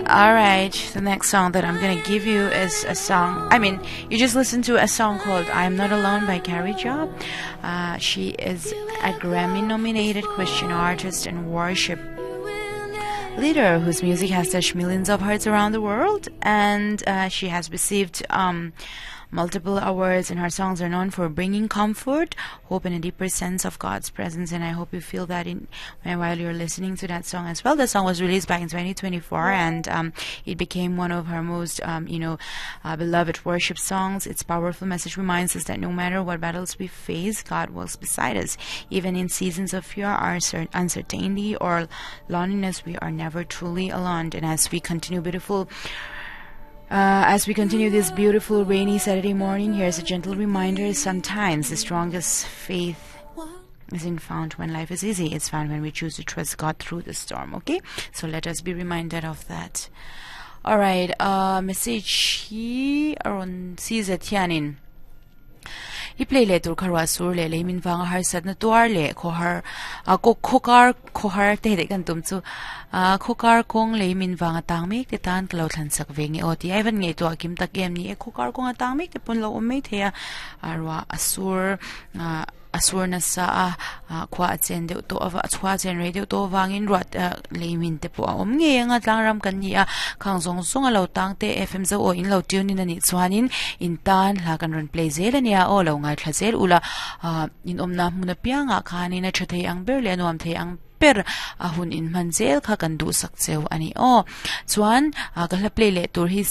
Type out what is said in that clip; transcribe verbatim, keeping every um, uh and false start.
Alright, the next song that I'm gonna give you is a song, I mean, you just listened to a song called I'm Not Alone by Carrie Job. Uh, she is a Grammy-nominated Christian artist and worship leader whose music has touched millions of hearts around the world, and uh, she has received um, multiple awards, and her songs are known for bringing comfort, hope, and a deeper sense of God's presence. And I hope you feel that in while you're listening to that song as well. The song was released back in twenty twenty-four, and um, it became one of her most, um, you know, uh, beloved worship songs. Its powerful message reminds us that no matter what battles we face, God walks beside us. Even in seasons of fear, our uncertainty, or loneliness, we are never truly alone. And as we continue beautiful Uh, as we continue this beautiful rainy Saturday morning, here's a gentle reminder: sometimes the strongest faith isn't found when life is easy. It's found when we choose to trust God through the storm. Okay, so let us be reminded of that. All right, uh, message here on C Z Tianin. I-play le tur karwa sur le le min vang har sad na tuar le kohar a ko khokar kohar te de kan tum chu a khokar kong le min vang atang mek te tan klo than sak vengi oti ai van nge to akim takem ni e khokar kong atang mek te pon lo om me thea arwa asur asur na sa a khwa chen de to ava chwa chen radio to wangin rat le min te po om nge nga tlang ram kan ni a khang song song a lo tang te F M zo o in lo tune in ani chuanin in tan la kan ron play zel ania o lo ngai thlazel ula in omna muna pianga khani na thathei ang ber le nom thei ang per ahun in manzel kha kan du sak cheu ani o chuan ka hla play le tur hi